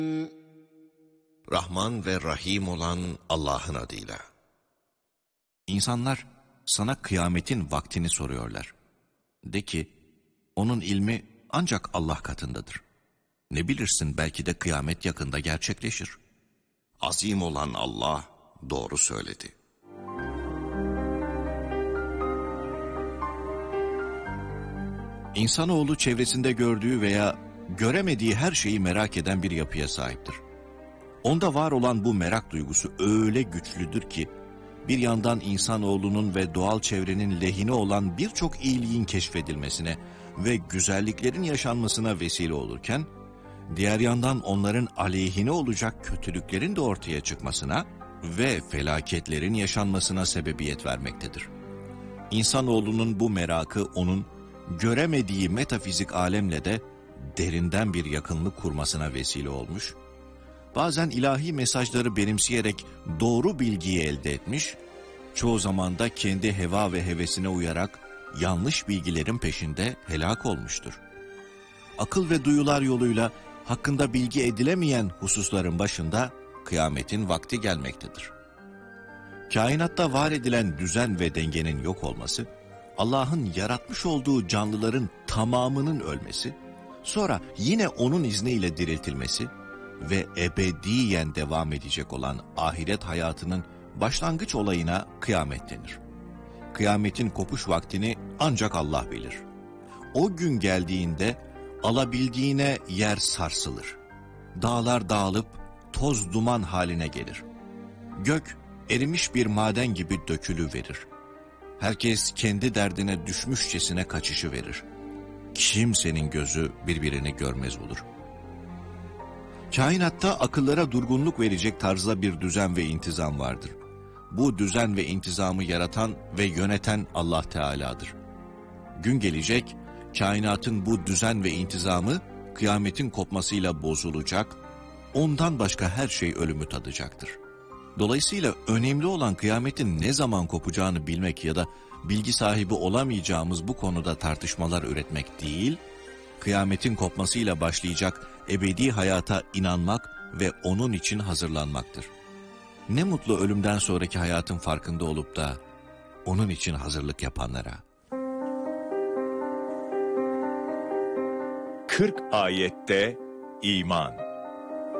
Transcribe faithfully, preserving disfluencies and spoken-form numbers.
Rahman ve Rahim olan Allah'ın adıyla. İnsanlar sana kıyametin vaktini soruyorlar. De ki, onun ilmi ancak Allah katındadır. Ne bilirsin, belki de kıyamet yakında gerçekleşir. Azim olan Allah doğru söyledi. İnsanoğlu çevresinde gördüğü veya göremediği her şeyi merak eden bir yapıya sahiptir. Onda var olan bu merak duygusu öyle güçlüdür ki, bir yandan insanoğlunun ve doğal çevrenin lehine olan birçok iyiliğin keşfedilmesine ve güzelliklerin yaşanmasına vesile olurken, diğer yandan onların aleyhine olacak kötülüklerin de ortaya çıkmasına ve felaketlerin yaşanmasına sebebiyet vermektedir. İnsanoğlunun bu merakı onun göremediği metafizik alemle de derinden bir yakınlık kurmasına vesile olmuş, bazen ilahi mesajları benimseyerek doğru bilgiyi elde etmiş, çoğu zaman da kendi heva ve hevesine uyarak yanlış bilgilerin peşinde helak olmuştur. Akıl ve duyular yoluyla hakkında bilgi edilemeyen hususların başında kıyametin vakti gelmektedir. Kainatta var edilen düzen ve dengenin yok olması, Allah'ın yaratmış olduğu canlıların tamamının ölmesi, sonra yine onun izniyle diriltilmesi ve ebediyen devam edecek olan ahiret hayatının başlangıç olayına kıyamet denir. Kıyametin kopuş vaktini ancak Allah bilir. O gün geldiğinde alabildiğine yer sarsılır. Dağlar dağılıp toz duman haline gelir. Gök erimiş bir maden gibi dökülüverir. Herkes kendi derdine düşmüşçesine kaçışı verir. Kimsenin gözü birbirini görmez olur. Kainatta akıllara durgunluk verecek tarzda bir düzen ve intizam vardır. Bu düzen ve intizamı yaratan ve yöneten Allah Teala'dır. Gün gelecek, kainatın bu düzen ve intizamı kıyametin kopmasıyla bozulacak, ondan başka her şey ölümü tadacaktır. Dolayısıyla önemli olan kıyametin ne zaman kopacağını bilmek ya da bilgi sahibi olamayacağımız bu konuda tartışmalar üretmek değil, kıyametin kopmasıyla başlayacak ebedi hayata inanmak ve onun için hazırlanmaktır. Ne mutlu ölümden sonraki hayatın farkında olup da onun için hazırlık yapanlara. kırk ayette iman.